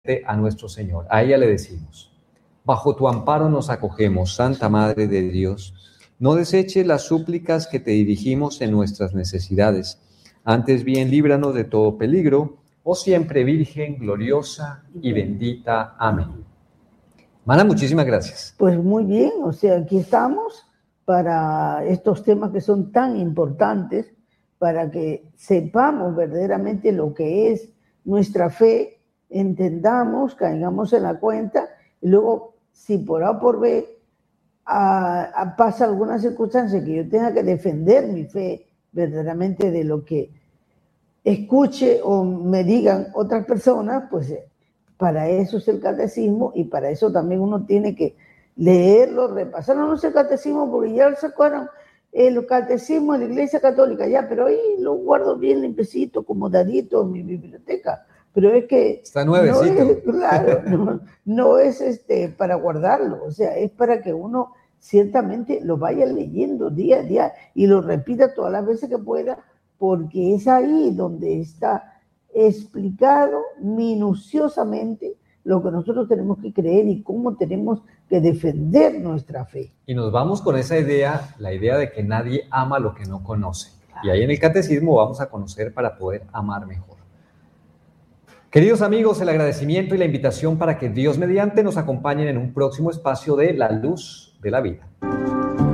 a nuestro Señor. A ella le decimos: bajo tu amparo nos acogemos, Santa Madre de Dios. No deseches las súplicas que te dirigimos en nuestras necesidades. Antes bien, líbranos de todo peligro, oh siempre Virgen gloriosa y bendita. Amén. Mana, muchísimas gracias. Pues muy bien, o sea, aquí estamos para estos temas que son tan importantes, para que sepamos verdaderamente lo que es nuestra fe, entendamos, caigamos en la cuenta, y luego, si por A o por B pasa alguna circunstancia que yo tenga que defender mi fe verdaderamente de lo que escuche o me digan otras personas, pues para eso es el catecismo, y para eso también uno tiene que leerlo, repasarlo. No sé el catecismo porque ya sacaron el catecismo de la Iglesia Católica, ya, pero ahí lo guardo bien limpiecito, acomodadito en mi biblioteca. Pero es que está nuevecito. No es, claro, no es para guardarlo, o sea, es para que uno ciertamente lo vaya leyendo día a día y lo repita todas las veces que pueda, porque es ahí donde está explicado minuciosamente lo que nosotros tenemos que creer y cómo tenemos que defender nuestra fe. Y nos vamos con esa idea, la idea de que nadie ama lo que no conoce. Y ahí en el catecismo vamos a conocer para poder amar mejor. Queridos amigos, el agradecimiento y la invitación para que Dios mediante nos acompañen en un próximo espacio de La Luz de la Vida.